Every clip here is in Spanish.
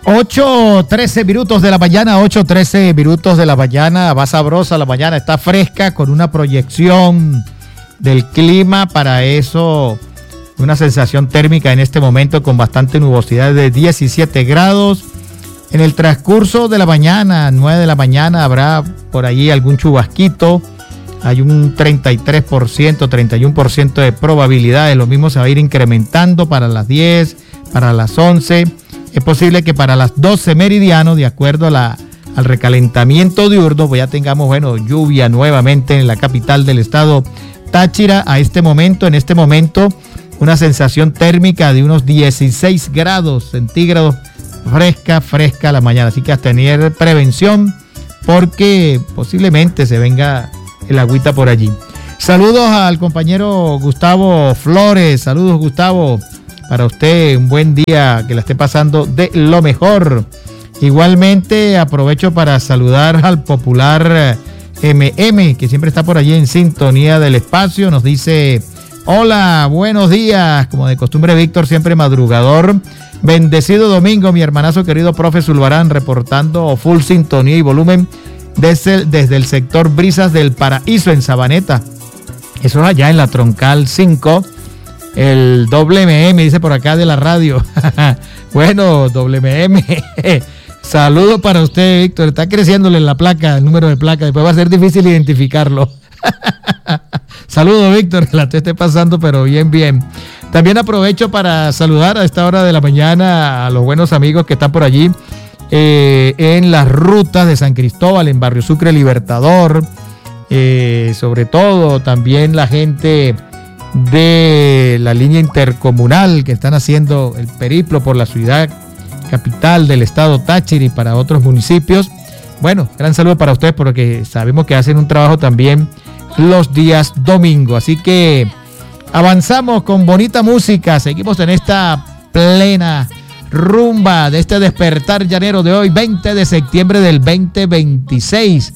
8:13 minutos de la mañana, 8:13 minutos de la mañana, va sabrosa la mañana, está fresca con una proyección del clima para eso, una sensación térmica en este momento con bastante nubosidad de 17 grados. En el transcurso de la mañana, 9 de la mañana, habrá por allí algún chubasquito, hay un 33%, 31% de probabilidades, lo mismo se va a ir incrementando para las 10, para las 11. Es posible que para las 12 meridiano, de acuerdo al recalentamiento diurno, pues ya tengamos, lluvia nuevamente en la capital del estado Táchira. En este momento, una sensación térmica de unos 16 grados centígrados, fresca la mañana. Así que a tener prevención porque posiblemente se venga el agüita por allí. Saludos al compañero Gustavo Flores. Saludos, Gustavo. Para usted, un buen día, que la esté pasando de lo mejor. Igualmente, aprovecho para saludar al popular MM, que siempre está por allí en sintonía del espacio. Nos dice, hola, buenos días. Como de costumbre, Víctor, siempre madrugador. Bendecido domingo, mi hermanazo querido profe Zulbarán, reportando full sintonía y volumen desde el sector Brisas del Paraíso, en Sabaneta. Eso es allá en la Troncal 5. El WM dice por acá de la radio. Bueno, WM, saludo para usted, Víctor. Está creciéndole la placa, el número de placa. Después va a ser difícil identificarlo. Saludos, Víctor, que la esté pasando, pero bien. También aprovecho para saludar a esta hora de la mañana a los buenos amigos que están por allí en las rutas de San Cristóbal, en Barrio Sucre Libertador. Sobre todo también la gente de la línea intercomunal que están haciendo el periplo por la ciudad capital del estado Táchira y para otros municipios. Bueno, gran saludo para ustedes porque sabemos que hacen un trabajo también los días domingo. Así que avanzamos con bonita música. Seguimos en esta plena rumba de este despertar llanero de hoy, 20 de septiembre del 2026.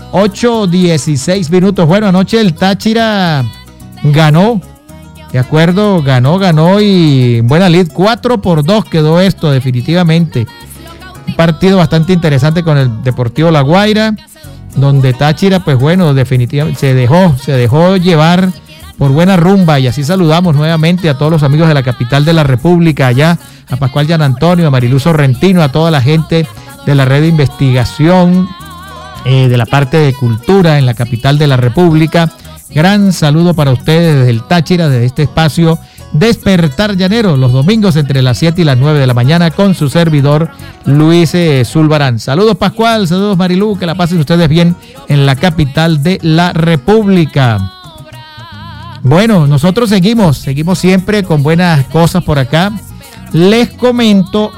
8:16 minutos. Bueno, anoche el Táchira ganó, de acuerdo, ganó y buena lid, 4-2 quedó esto definitivamente. Un partido bastante interesante con el Deportivo La Guaira, donde Táchira, pues definitivamente se dejó llevar por buena rumba, y así saludamos nuevamente a todos los amigos de la capital de la República, allá a Pascual Jan Antonio, a Mariluz Sorrentino, a toda la gente de la red de investigación, de la parte de cultura en la capital de la República. Gran saludo para ustedes desde el Táchira, desde este espacio Despertar Llanero, los domingos entre las 7 y las 9 de la mañana con su servidor Luis Zulbarán. Saludos, Pascual, saludos, Marilú, que la pasen ustedes bien en la capital de la República. Bueno, nosotros seguimos siempre con buenas cosas por acá. Les comento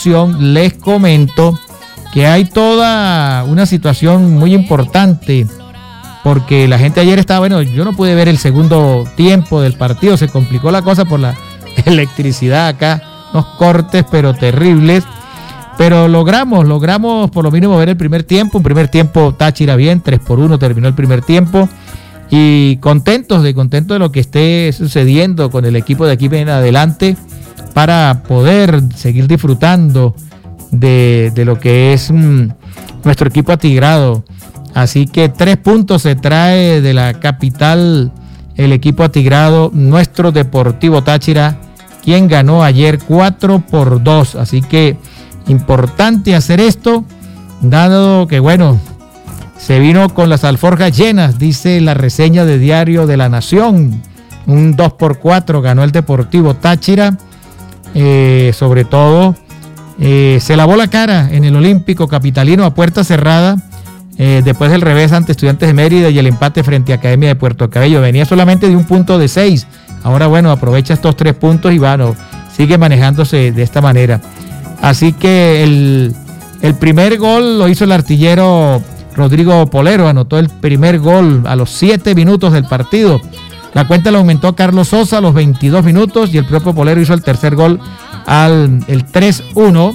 que hay toda una situación muy importante, porque la gente ayer estaba, yo no pude ver el segundo tiempo del partido, se complicó la cosa por la electricidad acá, unos cortes pero terribles, pero logramos por lo mínimo ver el primer tiempo, un primer tiempo Táchira bien, 3-1 terminó el primer tiempo, y contentos de lo que esté sucediendo con el equipo de aquí en adelante, para poder seguir disfrutando de lo que es nuestro equipo atigrado. Así que 3 puntos se trae de la capital el equipo atigrado, nuestro Deportivo Táchira, quien ganó ayer 4-2. Así que importante hacer esto, dado que se vino con las alforjas llenas, dice la reseña de Diario de la Nación. Un 2-4 ganó el Deportivo Táchira. Sobre todo se lavó la cara en el Olímpico Capitalino a puerta cerrada, después del revés ante Estudiantes de Mérida y el empate frente a Academia de Puerto Cabello. Venía solamente de un punto de 6, ahora aprovecha estos 3 puntos y sigue manejándose de esta manera. Así que el primer gol lo hizo el artillero Rodrigo Polero, anotó el primer gol a los 7 minutos del partido. La cuenta la aumentó Carlos Sosa a los 22 minutos y el propio Polero hizo el tercer gol el 3-1.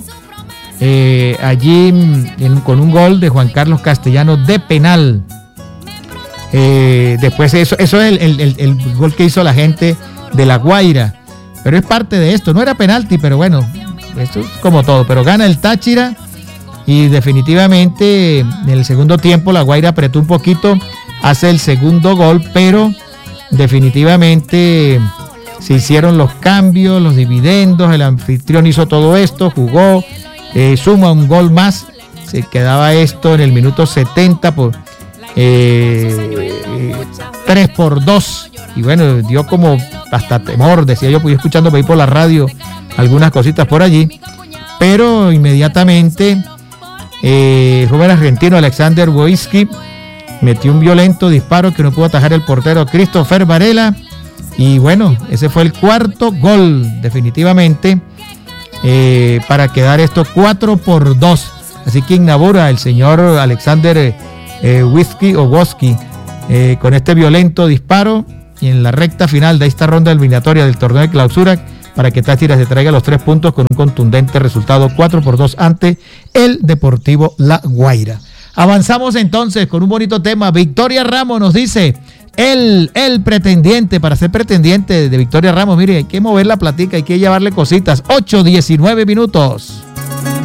Allí con un gol de Juan Carlos Castellanos de penal. Después eso es el gol que hizo la gente de La Guaira. Pero es parte de esto, no era penalti, pero Esto es como todo, pero gana el Táchira y definitivamente en el segundo tiempo La Guaira apretó un poquito, hace el segundo gol, pero definitivamente se hicieron los cambios, los dividendos, el anfitrión hizo todo esto, jugó, suma un gol más, se quedaba esto en el minuto 70 por 3-2, y bueno, dio como hasta temor, decía yo, pues escuchando por ahí por la radio algunas cositas por allí, pero inmediatamente el joven argentino Alexander Woiski metió un violento disparo que no pudo atajar el portero Christopher Varela, y bueno, ese fue el cuarto gol definitivamente para quedar esto 4-2. Así que inaugura el señor Alexander Woski con este violento disparo y en la recta final de esta ronda eliminatoria del torneo de clausura para que Táchira se traiga los 3 puntos con un contundente resultado 4-2 ante el Deportivo La Guaira. Avanzamos entonces con un bonito tema. Victoria Ramos nos dice, el pretendiente, para ser pretendiente de Victoria Ramos, mire, hay que mover la platica, hay que llevarle cositas. 8:19 minutos.